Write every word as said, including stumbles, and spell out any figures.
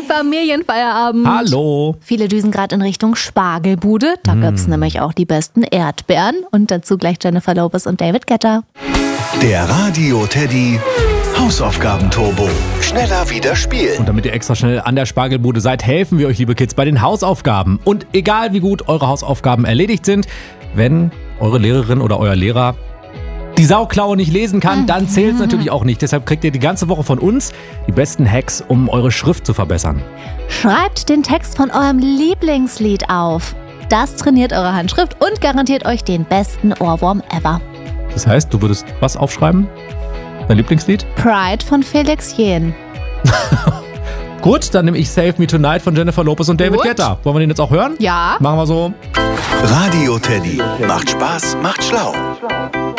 Teddy, Familienfeierabend. Hallo. Viele düsen gerade in Richtung Spargelbude. Da mm. gibt's nämlich auch die besten Erdbeeren. Und dazu gleich Jennifer Lopez und David Guetta. Der Radio Teddy Hausaufgaben-Turbo. Schneller wieder spielen. Und damit ihr extra schnell an der Spargelbude seid, helfen wir euch, liebe Kids, bei den Hausaufgaben. Und egal wie gut eure Hausaufgaben erledigt sind, wenn eure Lehrerin oder euer Lehrer die Sauklaue nicht lesen kann, dann zählt es natürlich auch nicht. Deshalb kriegt ihr die ganze Woche von uns die besten Hacks, um eure Schrift zu verbessern. Schreibt den Text von eurem Lieblingslied auf. Das trainiert eure Handschrift und garantiert euch den besten Ohrwurm ever. Das heißt, du würdest was aufschreiben? Dein Lieblingslied? Pride von Felix Jähn. Gut, dann nehme ich Save Me Tonight von Jennifer Lopez und David Guetta. Wollen wir den jetzt auch hören? Ja. Machen wir so. Radio Teddy. Macht Spaß, macht schlau.